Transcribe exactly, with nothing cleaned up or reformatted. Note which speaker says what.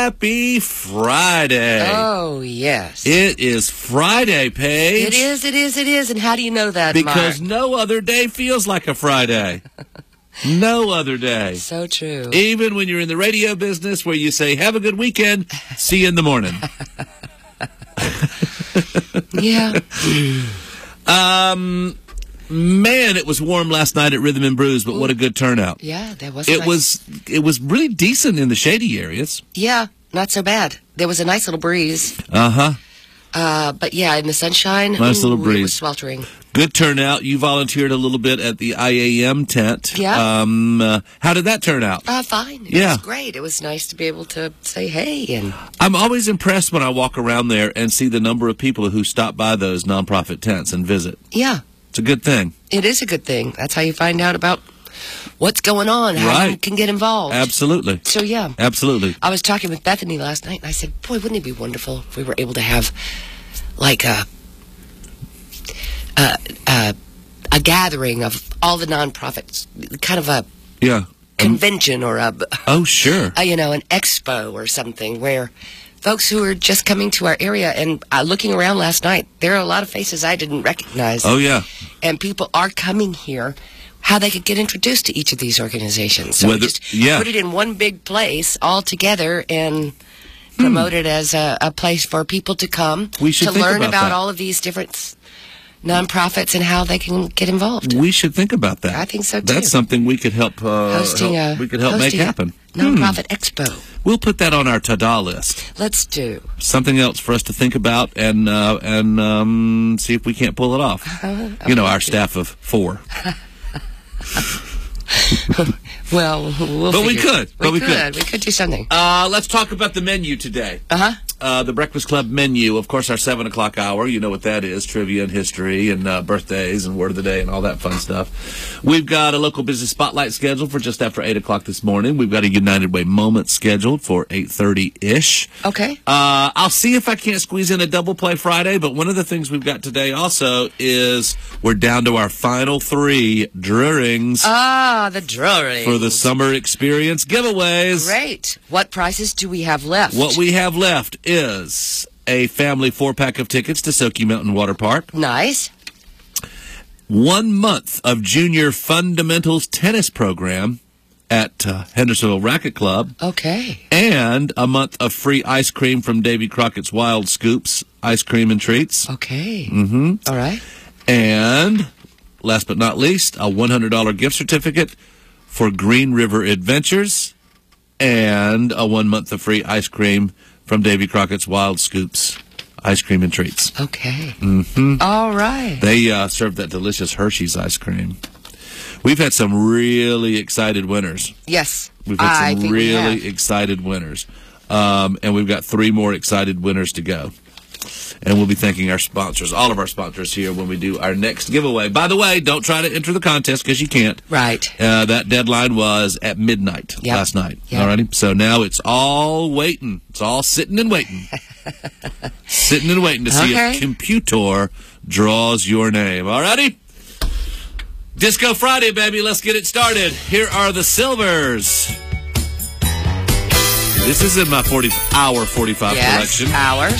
Speaker 1: Happy Friday.
Speaker 2: Oh, yes.
Speaker 1: It is Friday, Paige.
Speaker 2: It is, it is, it is. And how do you know that,
Speaker 1: Because
Speaker 2: Mark?
Speaker 1: no other day feels like a Friday. No other day.
Speaker 2: So true.
Speaker 1: Even when you're in the radio business where you say, have a good weekend, see you in the morning.
Speaker 2: Yeah.
Speaker 1: Um, man, it was warm last night at Rhythm and Brews, but Ooh. What a good turnout.
Speaker 2: Yeah, that was
Speaker 1: It
Speaker 2: nice.
Speaker 1: was it was really decent in the shady areas.
Speaker 2: Yeah, not so bad. There was a nice little breeze.
Speaker 1: Uh-huh.
Speaker 2: Uh, but yeah, in the sunshine,
Speaker 1: nice
Speaker 2: ooh,
Speaker 1: little breeze.
Speaker 2: It was sweltering.
Speaker 1: Good turnout. You volunteered a little bit at the I A M tent.
Speaker 2: Yeah.
Speaker 1: Um, uh, how did that turn out?
Speaker 2: Uh, fine. It
Speaker 1: yeah.
Speaker 2: was great. It was nice to be able to say hey. And
Speaker 1: I'm always impressed when I walk around there and see the number of people who stop by those nonprofit tents and visit.
Speaker 2: Yeah.
Speaker 1: It's a good thing.
Speaker 2: It is a good thing. That's how you find out about what's going on, how
Speaker 1: right.
Speaker 2: you can get involved.
Speaker 1: Absolutely.
Speaker 2: So, yeah.
Speaker 1: Absolutely.
Speaker 2: I was talking with Bethany last night, and I said, boy, wouldn't it be wonderful if we were able to have, like, a, a, a, a gathering of all the nonprofits, kind of a
Speaker 1: yeah.
Speaker 2: convention or a...
Speaker 1: Oh, sure.
Speaker 2: A, you know, an expo or something where folks who are just coming to our area and uh, looking around last night, there are a lot of faces I didn't recognize.
Speaker 1: Oh, yeah.
Speaker 2: And people are coming here, how they could get introduced to each of these organizations. So
Speaker 1: Whether,
Speaker 2: just
Speaker 1: yeah.
Speaker 2: put it in one big place all together and promote hmm. it as a, a place for people to come
Speaker 1: we should
Speaker 2: to
Speaker 1: think
Speaker 2: learn
Speaker 1: about,
Speaker 2: about
Speaker 1: that.
Speaker 2: all of these different nonprofits and how they can get involved.
Speaker 1: We should think about that.
Speaker 2: I think so, too.
Speaker 1: That's something we could help, uh,
Speaker 2: hosting
Speaker 1: help,
Speaker 2: a,
Speaker 1: we could help make happen.
Speaker 2: Nonprofit
Speaker 1: hmm.
Speaker 2: expo.
Speaker 1: We'll put that on our ta-da list.
Speaker 2: Let's do.
Speaker 1: Something else for us to think about and uh, and um, see if we can't pull it off.
Speaker 2: Uh,
Speaker 1: you know, our staff of four.
Speaker 2: Well, we'll
Speaker 1: But we
Speaker 2: figure.
Speaker 1: could.
Speaker 2: We
Speaker 1: But we
Speaker 2: could.
Speaker 1: could.
Speaker 2: We could do something.
Speaker 1: Uh, let's talk about the menu today.
Speaker 2: Uh-huh.
Speaker 1: Uh, the Breakfast Club menu, of course, our seven o'clock hour. You know what that is, trivia and history and uh, birthdays and word of the day and all that fun stuff. We've got a local business spotlight scheduled for just after eight o'clock this morning. We've got a United Way moment scheduled for eight thirty-ish.
Speaker 2: Okay.
Speaker 1: Uh, I'll see if I can't squeeze in a double play Friday, but one of the things we've got today also is we're down to our final three drawings.
Speaker 2: Ah, the drawings.
Speaker 1: For the summer experience giveaways.
Speaker 2: Great. What prizes do we have left?
Speaker 1: What we have left is a family four-pack of tickets to Soaky Mountain Water Park.
Speaker 2: Nice.
Speaker 1: One month of junior fundamentals tennis program at uh, Hendersonville Racquet Club.
Speaker 2: Okay.
Speaker 1: And a month of free ice cream from Davy Crockett's Wild Scoops Ice Cream and Treats.
Speaker 2: Okay.
Speaker 1: Mm-hmm.
Speaker 2: All right.
Speaker 1: And last but not least, a one hundred dollars gift certificate for Green River Adventures and a one month of free ice cream from Davy Crockett's Wild Scoops Ice Cream and Treats.
Speaker 2: Okay.
Speaker 1: Mm-hmm.
Speaker 2: All right.
Speaker 1: They uh, serve that delicious Hershey's ice cream. We've had some really excited winners.
Speaker 2: Yes.
Speaker 1: We've had
Speaker 2: I
Speaker 1: some
Speaker 2: think
Speaker 1: really
Speaker 2: we have.
Speaker 1: excited winners. Um, and we've got three more excited winners to go. And we'll be thanking our sponsors, all of our sponsors here when we do our next giveaway. By the way, don't try to enter the contest because you can't.
Speaker 2: Right.
Speaker 1: Uh, that deadline was at midnight
Speaker 2: yep.
Speaker 1: last night.
Speaker 2: Yep.
Speaker 1: All righty. So now it's all waiting. It's all sitting and waiting. Sitting and waiting to see
Speaker 2: okay.
Speaker 1: if Computor draws your name. All righty? Disco Friday, baby. Let's get it started. Here are the Silvers. This is in my forty hour forty-five
Speaker 2: yes,
Speaker 1: collection.
Speaker 2: Hours.